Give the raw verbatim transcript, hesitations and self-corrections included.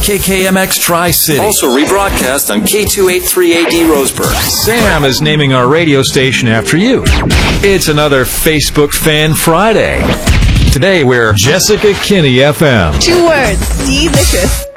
K K M X Tri-City. Also rebroadcast on K two eighty-three A D Roseburg. Sam is naming our radio station after you. It's another Facebook Fan Friday. Today we're Jessica Kinney F M. Two words, delicious.